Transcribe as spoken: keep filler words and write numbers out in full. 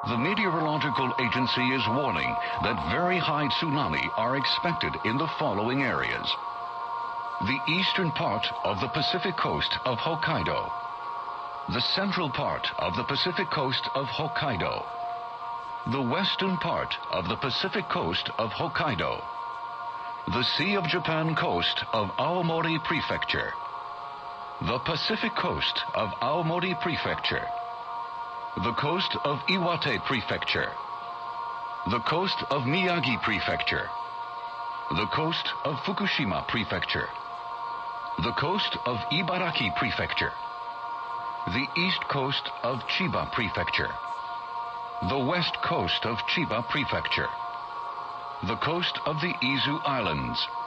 The Meteorological Agency is warning that very high tsunami are expected in the following areas. The eastern part of the Pacific coast of Hokkaido. The central part of the Pacific coast of Hokkaido. The western part of the Pacific coast of Hokkaido. The Sea of Japan coast of Aomori Prefecture. The Pacific coast of Aomori Prefecture. The coast of Iwate Prefecture. The coast of Miyagi Prefecture. The coast of Fukushima Prefecture. The coast of Ibaraki Prefecture. The east coast of Chiba Prefecture. The west coast of Chiba Prefecture. The coast of the Izu Islands.